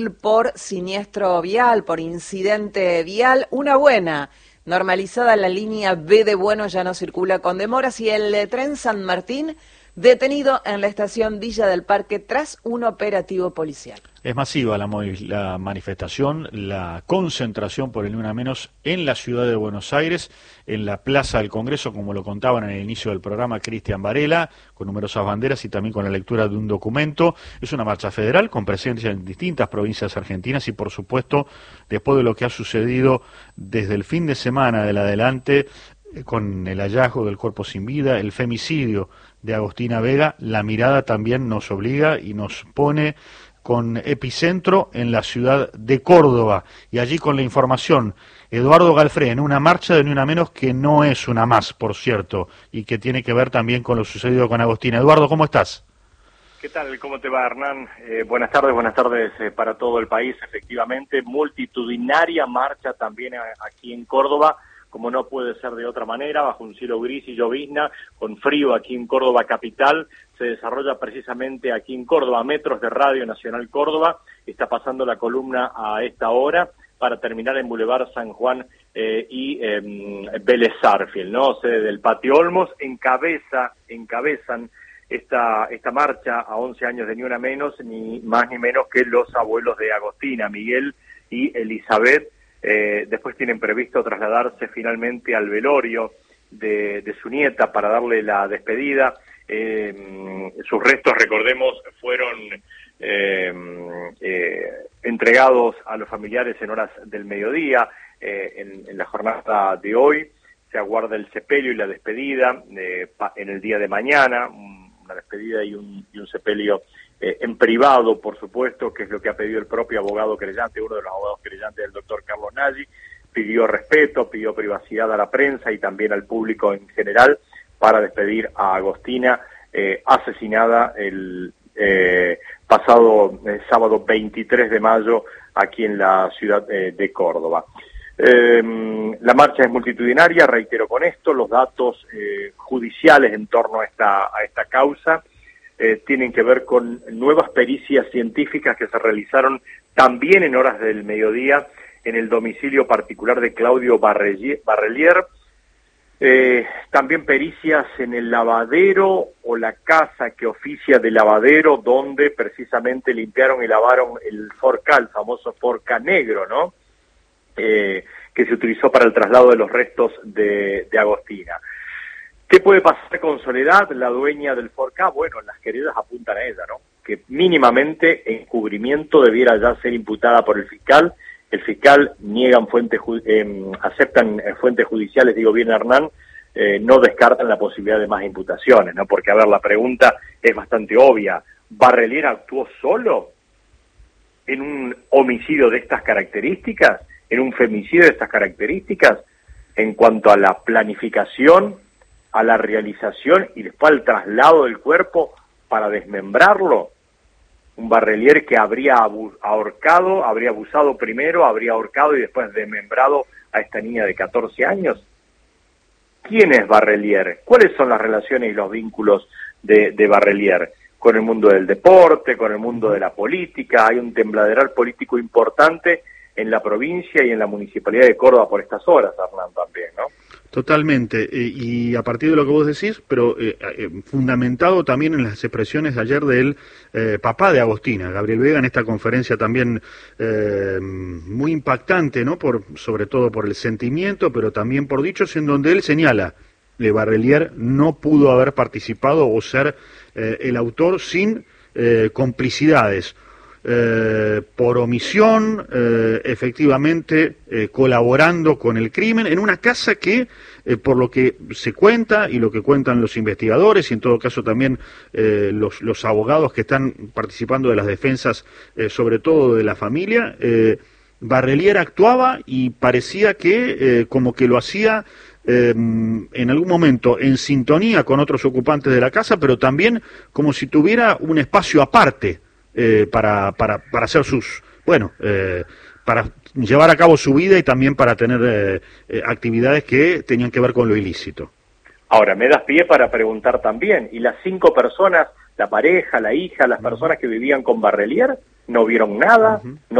por siniestro vial, por incidente vial, una buena. Normalizada la línea B de Bueno, ya no circula con demoras, y el tren San Martín detenido en la estación Villa del Parque tras un operativo policial. Es masiva la manifestación, la concentración por el Ni Una Menos en la ciudad de Buenos Aires, en la Plaza del Congreso, como lo contaban en el inicio del programa Cristian Varela, con numerosas banderas y también con la lectura de un documento. Es una marcha federal con presencia en distintas provincias argentinas y, por supuesto, después de lo que ha sucedido desde el fin de semana del adelante, con el hallazgo del cuerpo sin vida, el femicidio de Agostina Vega, la mirada también nos obliga y nos pone con epicentro en la ciudad de Córdoba, y allí con la información, Eduardo Galfré, en una marcha de Ni Una Menos que no es una más, por cierto, y que tiene que ver también con lo sucedido con Agostina. Eduardo, ¿cómo estás? ¿Qué tal? ¿Cómo te va, Hernán? Buenas tardes para todo el país. Efectivamente, multitudinaria marcha también aquí en Córdoba, como no puede ser de otra manera, bajo un cielo gris y llovizna, con frío aquí en Córdoba capital. Se desarrolla precisamente aquí en Córdoba, a metros de Radio Nacional Córdoba. Está pasando la columna a esta hora para terminar en Boulevard San Juan y Vélez Sarsfield, ¿no? Sede del Patio Olmos, encabezan esta marcha a 11 años de Ni Una Menos, ni más ni menos que los abuelos de Agostina, Miguel y Elizabeth. Después tienen previsto trasladarse finalmente al velorio de su nieta para darle la despedida. Sus restos, recordemos, fueron entregados a los familiares en horas del mediodía. En la jornada de hoy se aguarda el sepelio y la despedida en el día de mañana, una despedida y un sepelio en privado, por supuesto, que es lo que ha pedido el propio abogado querellante, uno de los abogados querellantes, el doctor Carlos Nagy. Pidió respeto, pidió privacidad a la prensa y también al público en general para despedir a Agostina, asesinada el pasado sábado 23 de mayo aquí en la ciudad de Córdoba. La marcha es multitudinaria, reitero con esto, los datos judiciales en torno a esta causa tienen que ver con nuevas pericias científicas que se realizaron también en horas del mediodía en el domicilio particular de Claudio Barrelier. También pericias en el lavadero o la casa que oficia de lavadero, donde precisamente limpiaron y lavaron el Forca, el famoso Forca negro, ¿no? Que se utilizó para el traslado de los restos de Agostina. ¿Qué puede pasar con Soledad, la dueña del Forca? Bueno, las querellas apuntan a ella, ¿no? Que mínimamente encubrimiento debiera ya ser imputada por el fiscal. El fiscal niegan aceptan fuentes judiciales, digo bien, Hernán, no descartan la posibilidad de más imputaciones, ¿no? Porque, a ver, la pregunta es bastante obvia. ¿Barrelier actuó solo en un homicidio de estas características? ¿En un femicidio de estas características? En cuanto a la planificación, a la realización y después al traslado del cuerpo para desmembrarlo. Un Barrelier que habría ahorcado, habría abusado primero, habría ahorcado y después desmembrado a esta niña de 14 años. ¿Quién es Barrelier? ¿Cuáles son las relaciones y los vínculos de Barrelier? Con el mundo del deporte, con el mundo de la política. Hay un tembladeral político importante en la provincia y en la municipalidad de Córdoba por estas horas, Hernán, también, ¿no? Totalmente, y a partir de lo que vos decís, pero fundamentado también en las expresiones de ayer del papá de Agostina, Gabriel Vega, en esta conferencia también muy impactante, ¿no? Sobre todo por el sentimiento, pero también por dichos, en donde él señala que Barrelier no pudo haber participado o ser el autor sin complicidades. Por omisión, efectivamente colaborando con el crimen en una casa que, por lo que se cuenta y lo que cuentan los investigadores y en todo caso también los abogados que están participando de las defensas, sobre todo de la familia, Barrelier actuaba y parecía que como que lo hacía en algún momento en sintonía con otros ocupantes de la casa, pero también como si tuviera un espacio aparte para hacer para llevar a cabo su vida y también para tener actividades que tenían que ver con lo ilícito. Ahora, me das pie para preguntar también, ¿y las 5 personas, la pareja, la hija, las personas que vivían con Barrelier, no vieron nada, no